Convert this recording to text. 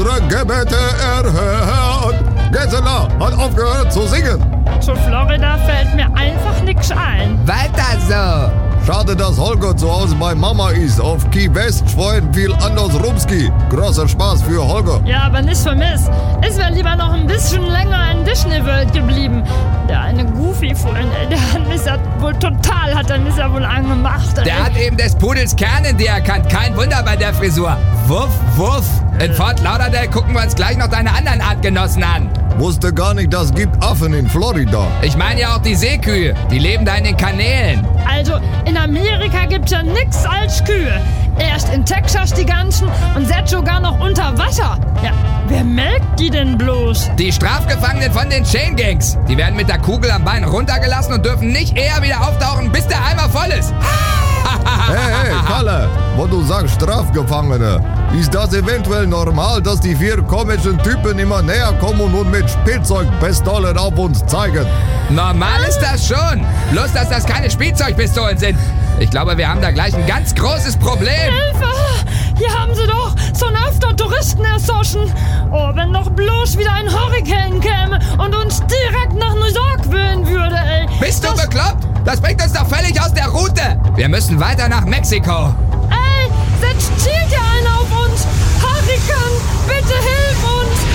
unsere Gebete erhört. Gisela hat aufgehört zu singen. Zu Florida fällt mir einfach nichts ein. Weiter so. Schade, dass Holger zu Hause bei Mama ist. Auf Key West freuen viel anders Rumski. Großer Spaß für Holger. Ja, aber nicht für mich. Ich wäre lieber noch ein bisschen länger in Disney World geblieben. Der eine Goofy-Freund, der hat mich ja wohl angemacht. Der hat eben des Pudels Kern in dir erkannt. Kein Wunder bei der Frisur. Wuff, wuff. In Fort Lauderdale gucken wir uns gleich noch deine anderen Artgenossen an. Wusste gar nicht, das gibt Affen in Florida. Ich meine ja auch die Seekühe. Die leben da in den Kanälen. Also, in Amerika gibt's ja nix als Kühe. Erst in Texas die ganzen und selbst sogar noch unter Wasser. Ja, wer melkt die denn bloß? Die Strafgefangenen von den Chain Gangs. Die werden mit der Kugel am Bein runtergelassen und dürfen nicht eher wieder auftauchen, bis der Eimer voll ist. Hey, Kalle, wo du sagst Strafgefangene, ist das eventuell normal, dass die 4 komischen Typen immer näher kommen und mit Spielzeugpistolen auf uns zeigen? Normal ist das schon. Bloß, dass das keine Spielzeugpistolen sind. Ich glaube, wir haben da gleich ein ganz großes Problem. Hilfe! Hier haben sie doch schon öfter Touristen erschossen. Oh, wenn doch bloß wieder ein Hurrikan käme und uns direkt nach New York wühlen würde, ey. Bist du bekloppt? Das bringt uns doch völlig aus der Route. Wir müssen weiter nach Mexiko. Ey, jetzt zielt ja einer auf uns. Hurrikan, bitte hilf!